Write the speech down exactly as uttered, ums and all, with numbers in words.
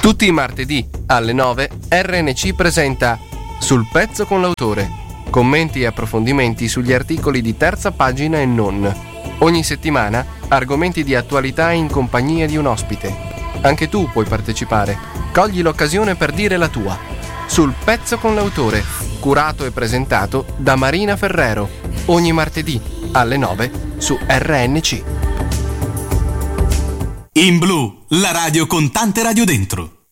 Tutti i martedì alle nove R N C presenta Sul pezzo con l'autore. Commenti e approfondimenti sugli articoli di terza pagina e non. Ogni settimana argomenti di attualità in compagnia di un ospite. Anche tu puoi partecipare. Cogli l'occasione per dire la tua. Sul pezzo con l'autore, curato e presentato da Marina Ferrero. Ogni martedì alle nove su R N C. In Blu, la radio con tante radio dentro.